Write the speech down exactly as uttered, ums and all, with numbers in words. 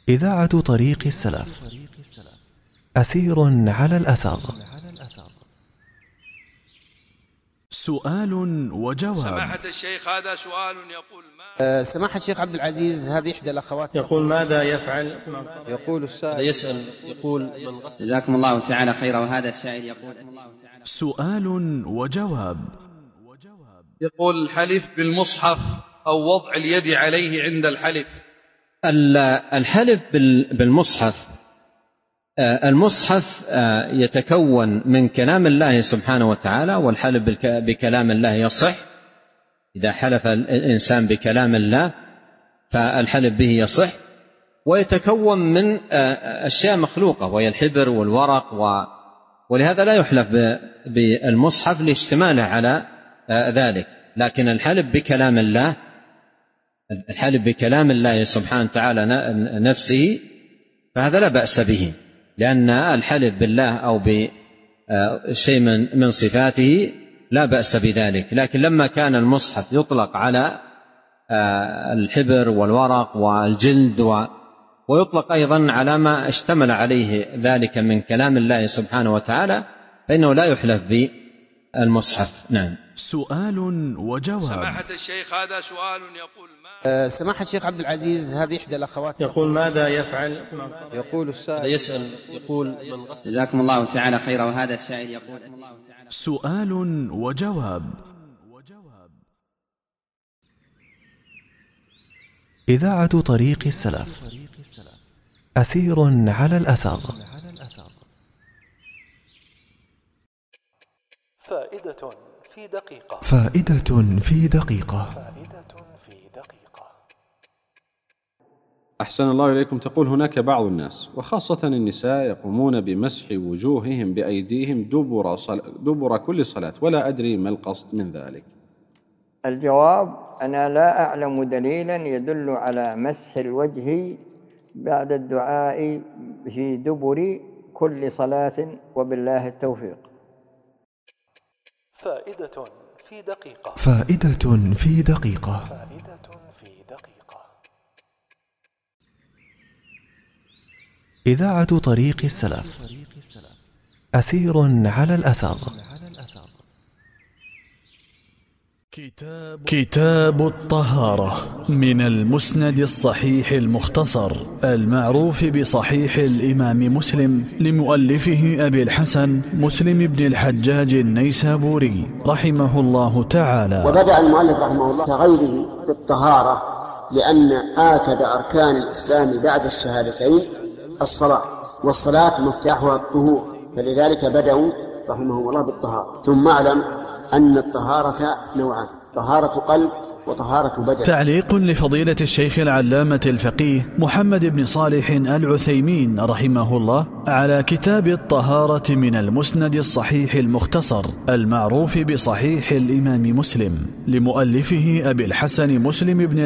إذاعة طريق السلف، أثير على الأثر. سؤال وجواب. سماحة الشيخ، هذا سؤال يقول ما أه سماحة الشيخ عبد العزيز، هذه إحدى الأخوات يقول ماذا يفعل؟ يقول السائل يسأل يقول جزاكم الله تعالى خيرا. وهذا السائل يقول سؤال وجواب. يقول الحلف بالمصحف أو وضع اليد عليه عند الحلف. الحلف بالمصحف، المصحف يتكون من كلام الله سبحانه وتعالى، والحلف بكلام الله يصح. إذا حلف الإنسان بكلام الله فالحلف به يصح، ويتكون من أشياء مخلوقة وهي الحبر والورق، ولهذا لا يحلف بالمصحف لاشتماله على ذلك. لكن الحلف بكلام الله، الحلف بكلام الله سبحانه وتعالى نفسه، فهذا لا بأس به، لأن الحلف بالله أو بشيء من صفاته لا بأس بذلك. لكن لما كان المصحف يطلق على الحبر والورق والجلد، ويطلق أيضا على ما اشتمل عليه ذلك من كلام الله سبحانه وتعالى، فإنه لا يحلف بالمصحف. نعم. سؤال وجواب. سماحة الشيخ، هذا سؤال يقول ما أه سماحة الشيخ عبد العزيز، هذه إحدى الأخوات يقول ماذا يفعل؟ يقول السائل يسأل يقول جزاكم الله تعالى خيرا. وهذا السائل يقول سؤال وجواب. إذاعة طريق السلف، أثير على الأثر. فائدة في دقيقة. فائدة في دقيقة. أحسن الله إليكم. تقول هناك بعض الناس وخاصة النساء يقومون بمسح وجوههم بأيديهم دبر, صل... دبر كل صلاة، ولا أدري ما القصد من ذلك. الجواب: أنا لا أعلم دليلا يدل على مسح الوجه بعد الدعاء في دبر كل صلاة، وبالله التوفيق. فائدة في دقيقة. فائدة في دقيقة. إذاعة طريق السلف، أثير على الأثر. كتاب الطهارة من المسند الصحيح المختصر المعروف بصحيح الإمام مسلم، لمؤلفه أبي الحسن مسلم بن الحجاج النيسابوري رحمه الله تعالى. وبدأ المؤلف رحمه الله كغيره بالطهارة، لأن آكد أركان الإسلام بعد الشهادتين الصلاة، والصلاة مفتاحها الطهور، فلذلك بدأوا رحمه الله بالطهارة. ثم اعلم أن الطهارة نوعان: طهارة قلب وطهارة بدن. تعليق لفضيلة الشيخ العلامة الفقيه محمد بن صالح العثيمين رحمه الله على كتاب الطهارة من المسند الصحيح المختصر المعروف بصحيح الإمام مسلم، لمؤلفه أبي الحسن مسلم بن